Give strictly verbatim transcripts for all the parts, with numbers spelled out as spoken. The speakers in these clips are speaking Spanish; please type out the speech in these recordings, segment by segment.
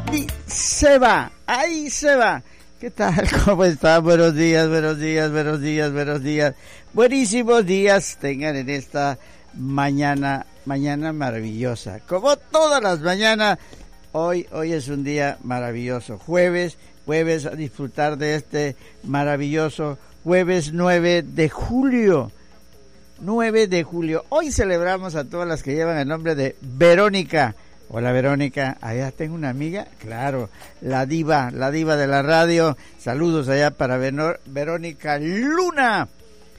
y se va, ahí se va. ¿Qué tal? ¿Cómo están? Buenos días, buenos días, buenos días, buenos días. Buenísimos días tengan en esta mañana, mañana maravillosa. Como todas las mañanas, hoy, hoy es un día maravilloso. Jueves, jueves a disfrutar de este maravilloso jueves nueve de julio. nueve de julio. Hoy celebramos a todas las que llevan el nombre de Verónica. Hola Verónica, allá tengo una amiga, claro, la diva, la diva de la radio. Saludos allá para Ver- Verónica Luna.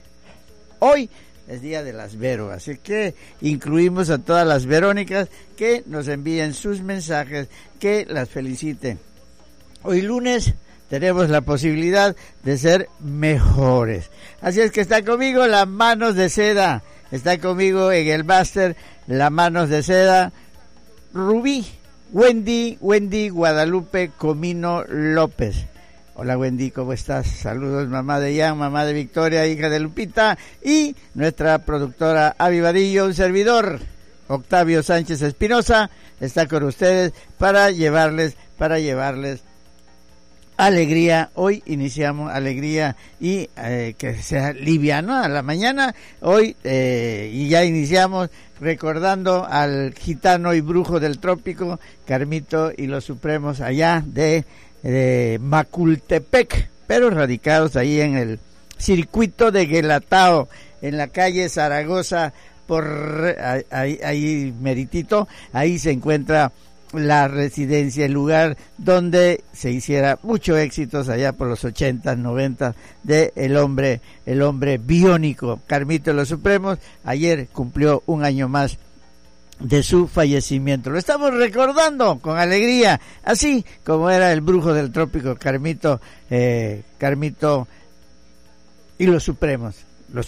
Hoy es día de las Vero, así que incluimos a todas las Verónicas que nos envíen sus mensajes, que las feliciten. Hoy lunes tenemos la posibilidad de ser mejores. Así es que está conmigo la Manos de Seda, está conmigo en el máster la Manos de Seda, Rubí, Wendy, Wendy Guadalupe Comino López. Hola Wendy, ¿cómo estás? Saludos, mamá de Ian, mamá de Victoria, hija de Lupita, y nuestra productora Avi Vadillo, un servidor, Octavio Sánchez Espinosa, está con ustedes para llevarles, para llevarles alegría. Hoy iniciamos alegría y eh, que sea liviano a la mañana. Hoy eh, y ya iniciamos recordando al gitano y brujo del trópico, Carmito y los Supremos allá de, de Macultepec, pero radicados ahí en el circuito de Guelatao, en la calle Zaragoza, por ahí, ahí meritito, ahí se encuentra la residencia, el lugar donde se hiciera muchos éxitos allá por los ochenta, noventa de el hombre, el hombre biónico, Carmito de los Supremos. Ayer cumplió un año más de su fallecimiento. Lo estamos recordando con alegría, así como era el brujo del trópico, Carmito, eh, Carmito y los Supremos.